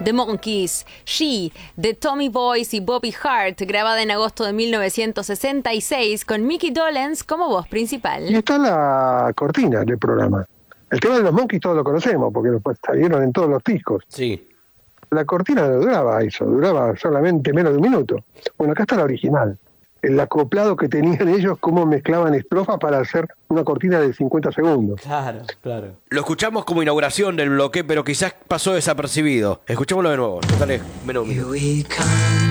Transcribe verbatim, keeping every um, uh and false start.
The Monkees, She, de Tommy Boyce y Bobby Hart, grabada en agosto de mil novecientos sesenta y seis, con Mickey Dolenz como voz principal. Y está la cortina del programa. El tema de los Monkees todos lo conocemos, porque después salieron en todos los discos. Sí. La cortina no duraba eso, duraba solamente menos de un minuto. Bueno, acá está la original. El acoplado que tenían ellos, cómo mezclaban estrofas para hacer una cortina de cincuenta segundos. Claro, claro. Lo escuchamos como inauguración del bloque, pero quizás pasó desapercibido. Escuchémoslo de nuevo. Total, menos un minuto.